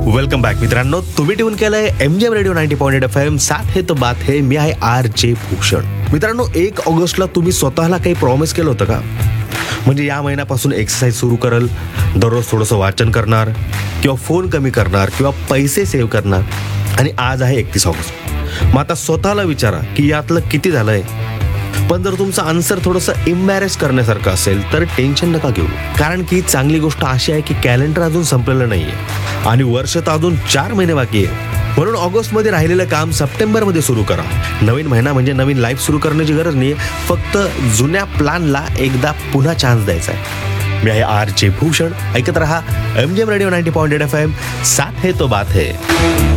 Welcome back मित्रांनो, तुम्ही tune केलंय MGM रेडिओ 90.8 FM. साथ है तो बात है. मी आहे RJ भूषण. मित्रांनो, 1 ऑगस्टला तुम्ही स्वतःला काही प्रॉमिस केलं होतं का? म्हणजे या महिन्यापासून एक्सरसाइज सुरू करल, दररोज थोडंसं वाचन करणार, किंवा फोन कमी करणार, किंवा पैसे सेव्ह करणार. आणि आज आहे 31 ऑगस्ट. मग आता स्वतःला विचारा की यातलं किती झालंय. पण जर तुमचं आन्सर थोडंसं इम्बॅरेस करण्यासारखं असेल तर टेन्शन नका घेऊ, कारण की चांगली गोष्ट अशी आहे की कॅलेंडर अजून संपलेलं नाहीये आणि वर्ष तर अजून 4 महिने बाकी आहे. म्हणून ऑगस्टमध्ये राहिलेलं काम सप्टेंबरमध्ये सुरू करा. नवीन महिना म्हणजे नवीन लाईफ सुरू करण्याची गरज नाही, फक्त जुन्या प्लॅनला एकदा पुन्हा चान्स द्यायचा आहे. मी आहे RJ भूषण. ऐकत रहा MGM रेडिओ 90.8 FM. साथ है तो बात है.